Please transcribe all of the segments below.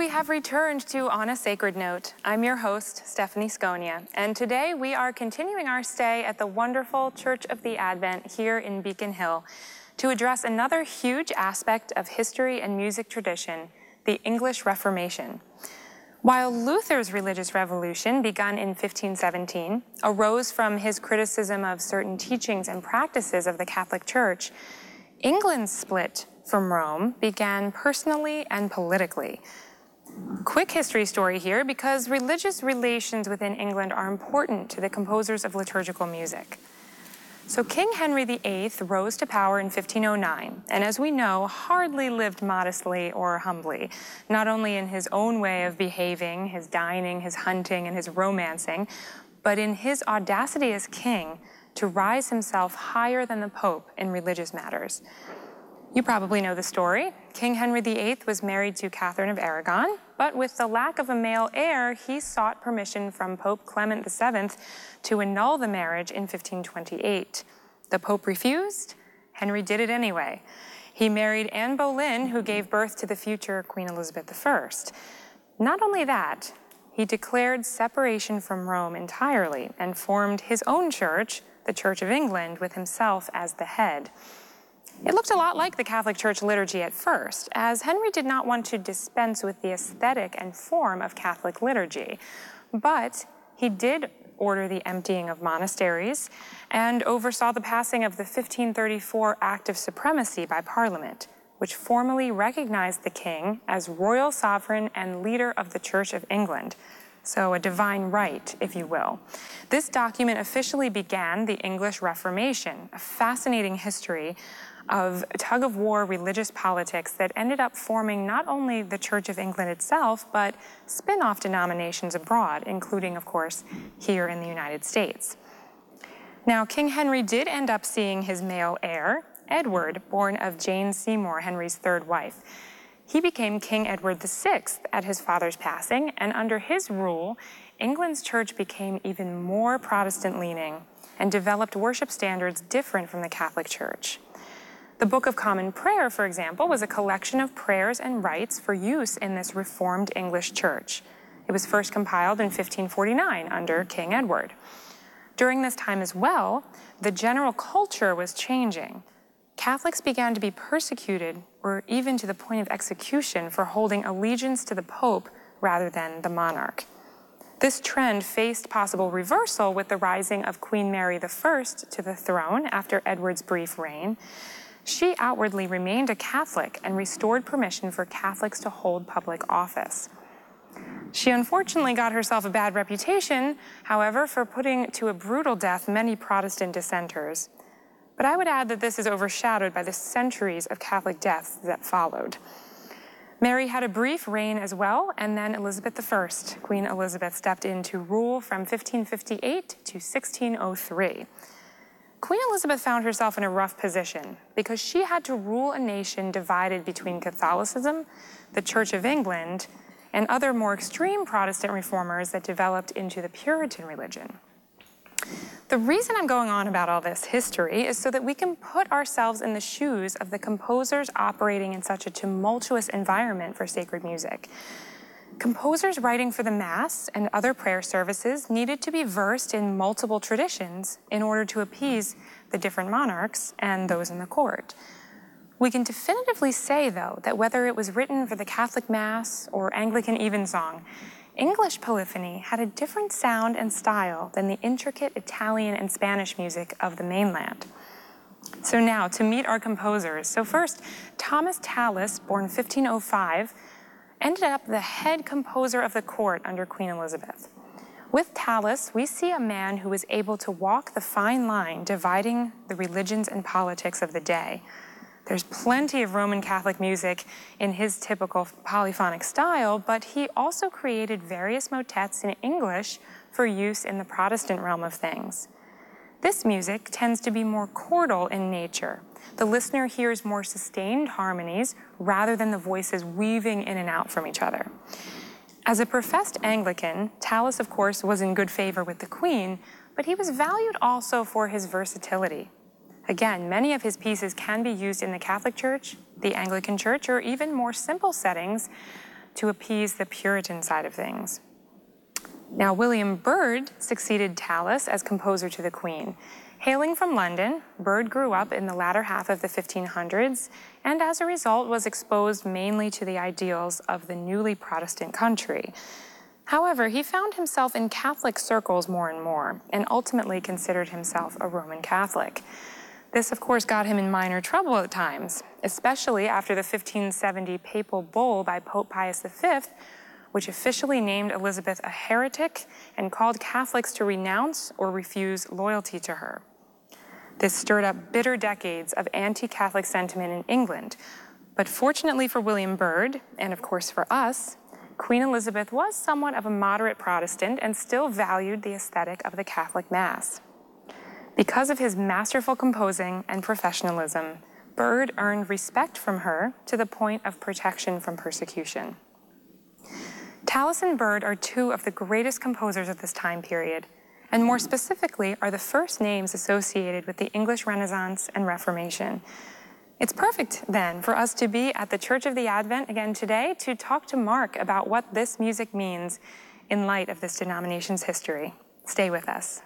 we have returned to On a Sacred Note. I'm your host, Stephanie Sconia, and today we are continuing our stay at the wonderful Church of the Advent here in Beacon Hill to address another huge aspect of history and music tradition, the English Reformation. While Luther's religious revolution, begun in 1517, arose from his criticism of certain teachings and practices of the Catholic Church, England's split from Rome began personally and politically. Quick history story here, because religious relations within England are important to the composers of liturgical music. So King Henry VIII rose to power in 1509, and as we know, hardly lived modestly or humbly, not only in his own way of behaving, his dining, his hunting, and his romancing, but in his audacity as king to rise himself higher than the Pope in religious matters. You probably know the story. King Henry VIII was married to Catherine of Aragon, but with the lack of a male heir, he sought permission from Pope Clement VII to annul the marriage in 1528. The Pope refused. Henry did it anyway. He married Anne Boleyn, who gave birth to the future Queen Elizabeth I. Not only that, he declared separation from Rome entirely and formed his own church, the Church of England, with himself as the head. It looked a lot like the Catholic Church liturgy at first, as Henry did not want to dispense with the aesthetic and form of Catholic liturgy, but he did order the emptying of monasteries and oversaw the passing of the 1534 Act of Supremacy by Parliament, which formally recognized the king as royal sovereign and leader of the Church of England. So a divine right, if you will. This document officially began the English Reformation, a fascinating history of tug-of-war religious politics that ended up forming not only the Church of England itself, but spin-off denominations abroad, including, of course, here in the United States. Now, King Henry did end up seeing his male heir, Edward, born of Jane Seymour, Henry's third wife. He became King Edward VI at his father's passing, and under his rule, England's church became even more Protestant-leaning and developed worship standards different from the Catholic Church. The Book of Common Prayer, for example, was a collection of prayers and rites for use in this Reformed English church. It was first compiled in 1549 under King Edward. During this time as well, the general culture was changing. Catholics began to be persecuted, or even to the point of execution, for holding allegiance to the Pope rather than the monarch. This trend faced possible reversal with the rising of Queen Mary I to the throne after Edward's brief reign. She outwardly remained a Catholic and restored permission for Catholics to hold public office. She unfortunately got herself a bad reputation, however, for putting to a brutal death many Protestant dissenters. But I would add that this is overshadowed by the centuries of Catholic deaths that followed. Mary had a brief reign as well, and then Elizabeth I, Queen Elizabeth, stepped in to rule from 1558 to 1603. Queen Elizabeth found herself in a rough position because she had to rule a nation divided between Catholicism, the Church of England, and other more extreme Protestant reformers that developed into the Puritan religion. The reason I'm going on about all this history is so that we can put ourselves in the shoes of the composers operating in such a tumultuous environment for sacred music. Composers writing for the Mass and other prayer services needed to be versed in multiple traditions in order to appease the different monarchs and those in the court. We can definitively say, though, that whether it was written for the Catholic Mass or Anglican evensong, English polyphony had a different sound and style than the intricate Italian and Spanish music of the mainland. So now, to meet our composers. So first, Thomas Tallis, born 1505, ended up the head composer of the court under Queen Elizabeth. With Tallis, we see a man who was able to walk the fine line dividing the religions and politics of the day. There's plenty of Roman Catholic music in his typical polyphonic style, but he also created various motets in English for use in the Protestant realm of things. This music tends to be more chordal in nature. The listener hears more sustained harmonies rather than the voices weaving in and out from each other. As a professed Anglican, Tallis, of course, was in good favor with the Queen, but he was valued also for his versatility. Again, many of his pieces can be used in the Catholic Church, the Anglican Church, or even more simple settings to appease the Puritan side of things. Now, William Byrd succeeded Tallis as composer to the Queen. Hailing from London, Byrd grew up in the latter half of the 1500s and as a result was exposed mainly to the ideals of the newly Protestant country. However, he found himself in Catholic circles more and more and ultimately considered himself a Roman Catholic. This, of course, got him in minor trouble at times, especially after the 1570 papal bull by Pope Pius V, which officially named Elizabeth a heretic and called Catholics to renounce or refuse loyalty to her. This stirred up bitter decades of anti-Catholic sentiment in England. But fortunately for William Byrd, and of course for us, Queen Elizabeth was somewhat of a moderate Protestant and still valued the aesthetic of the Catholic Mass. Because of his masterful composing and professionalism, Byrd earned respect from her to the point of protection from persecution. Tallis and Byrd are two of the greatest composers of this time period, and more specifically are the first names associated with the English Renaissance and Reformation. It's perfect, then, for us to be at the Church of the Advent again today to talk to Mark about what this music means in light of this denomination's history. Stay with us.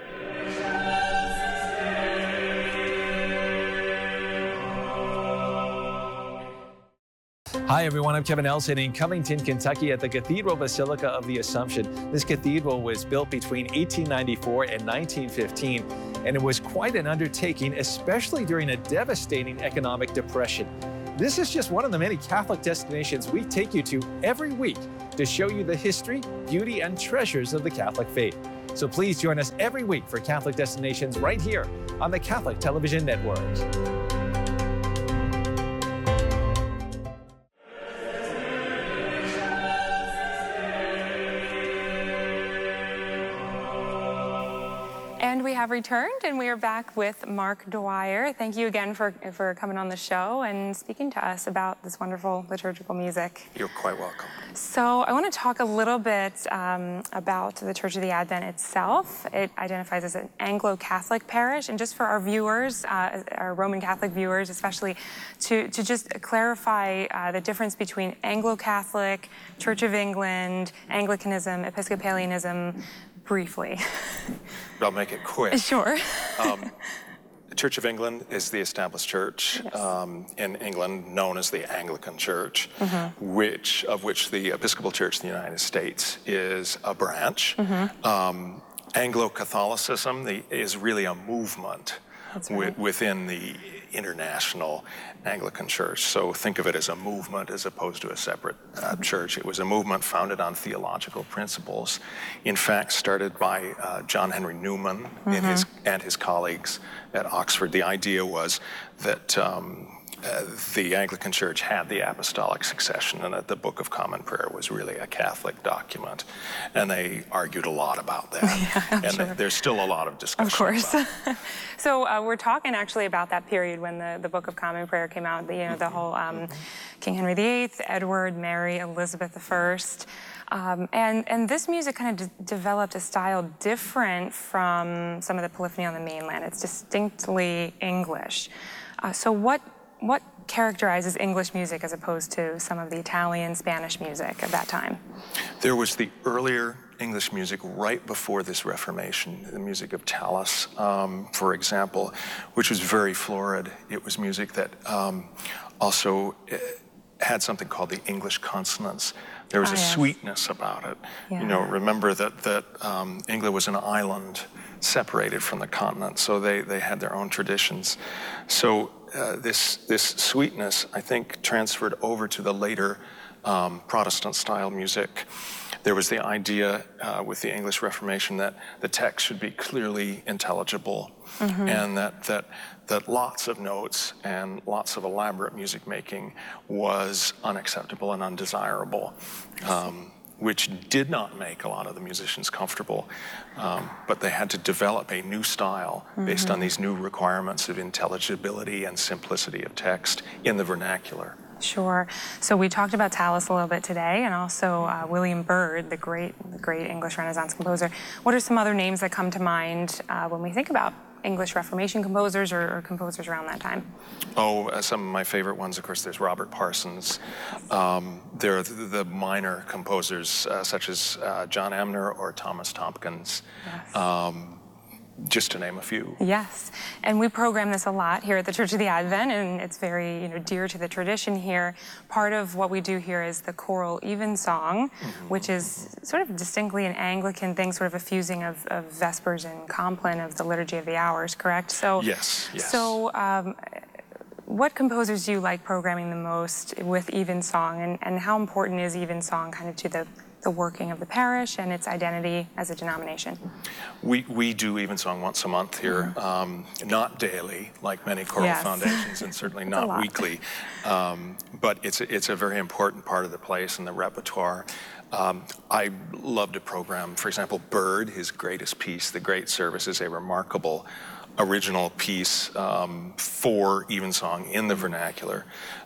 Hi everyone, I'm Kevin Elson in Covington, Kentucky at the Cathedral Basilica of the Assumption. This cathedral was built between 1894 and 1915, and it was quite an undertaking, especially during a devastating economic depression. This is just one of the many Catholic destinations we take you to every week to show you the history, beauty, and treasures of the Catholic faith. So please join us every week for Catholic Destinations right here on the Catholic Television Network. And we have returned, and we are back with Mark Dwyer. Thank you again for coming on the show and speaking to us about this wonderful liturgical music. You're quite welcome. So I want to talk a little bit about the Church of the Advent itself. It identifies as an Anglo-Catholic parish, and just for our viewers, our Roman Catholic viewers especially, to just clarify the difference between Anglo-Catholic, Church of England, Anglicanism, Episcopalianism, briefly. I'll make it quick. Sure. The Church of England is the established church in England, known as the Anglican Church, of which the Episcopal Church in the United States is a branch. Anglo-Catholicism is really a movement within the international Anglican Church. So think of it as a movement as opposed to a separate church. It was a movement founded on theological principles, in fact started by John Henry Newman and his colleagues at Oxford. The idea was that the Anglican Church had the apostolic succession and that the Book of Common Prayer was really a Catholic document. And they argued a lot about that. There's still a lot of discussion. Of course. So we're talking actually about that period when the Book of Common Prayer came out, the whole King Henry VIII, Edward, Mary, Elizabeth I. And this music kind of developed a style different from some of the polyphony on the mainland. It's distinctly English. So what characterizes English music as opposed to some of the Italian, Spanish music of that time? There was the earlier English music right before this Reformation, the music of Tallis, for example, which was very florid. It was music that also had something called the English consonants. There was a sweetness about it. Yeah. You know, remember that England was an island separated from the continent, so they had their own traditions. So this sweetness, I think, transferred over to the later Protestant-style music. There was the idea with the English Reformation that the text should be clearly intelligible, and that lots of notes and lots of elaborate music making was unacceptable and undesirable, which did not make a lot of the musicians comfortable. But they had to develop a new style based on these new requirements of intelligibility and simplicity of text in the vernacular. Sure. So we talked about Tallis a little bit today, and also William Byrd, the great English Renaissance composer. What are some other names that come to mind when we think about English Reformation composers or composers around that time? Oh, some of my favorite ones, of course, there's Robert Parsons. There are the minor composers such as John Amner or Thomas Tompkins. Yes. Just to name a few. Yes, and we program this a lot here at the Church of the Advent, and it's very dear to the tradition here. Part of what we do here is the choral evensong, which is sort of distinctly an Anglican thing, sort of a fusing of Vespers and Compline of the Liturgy of the Hours, correct? So Yes. So what composers do you like programming the most with evensong, and how important is evensong kind of to the working of the parish and its identity as a denomination? We do evensong once a month here, not daily like many choral foundations, and certainly not weekly. But it's a very important part of the place and the repertoire. I love to program, for example, Byrd, his greatest piece, The Great Service, is a remarkable original piece for evensong in the vernacular.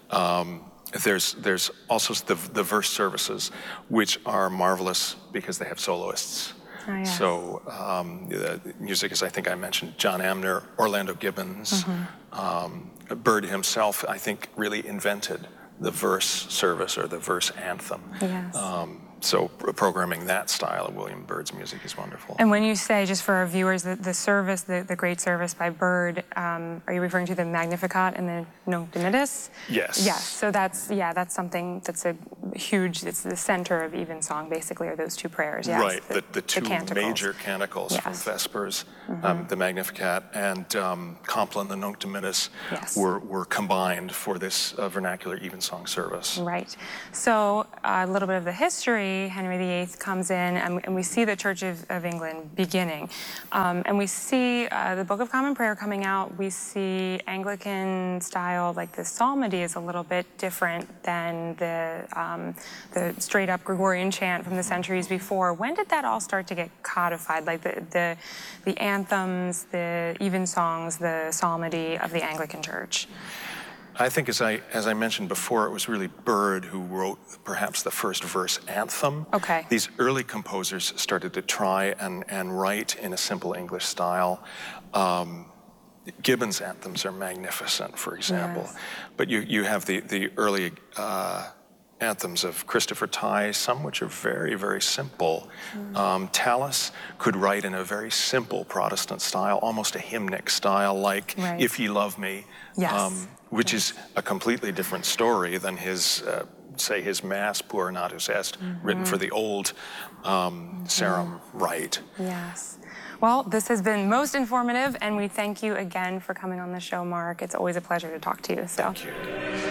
There's also the verse services, which are marvelous because they have soloists. Oh, yes. So the music, as I think I mentioned, John Amner, Orlando Gibbons, Byrd himself, I think, really invented the verse service or the verse anthem. Yes. So programming that style of William Byrd's music is wonderful. And when you say, just for our viewers, the service, the Great Service by Byrd, are you referring to the Magnificat and the Nunc Dimittis? Yes. Yes. So that's something that's a huge. It's the center of evensong, basically, are those two prayers. Yes. Right. The two major canticles from Vespers, the Magnificat and Compline, the Nunc Dimittis, were combined for this vernacular evensong service. Right. So a little bit of the history. Henry VIII comes in, and we see the Church of England beginning. And we see the Book of Common Prayer coming out. We see Anglican style, like the psalmody is a little bit different than the straight-up Gregorian chant from the centuries before. When did that all start to get codified, like the anthems, the evensongs, the psalmody of the Anglican Church? I think, as I mentioned before, it was really Byrd who wrote perhaps the first verse anthem. Okay. These early composers started to try and write in a simple English style. Gibbon's anthems are magnificent, for example. Yes. But you have the early anthems of Christopher Tye, some which are very, very simple. Tallis could write in a very simple Protestant style, almost a hymnic style, like If Ye Love Me, which is a completely different story than his, say, his Mass, Puer Natus Est, written for the old Sarum rite. Yes. Well, this has been most informative, and we thank you again for coming on the show, Mark. It's always a pleasure to talk to you. So. Thank you.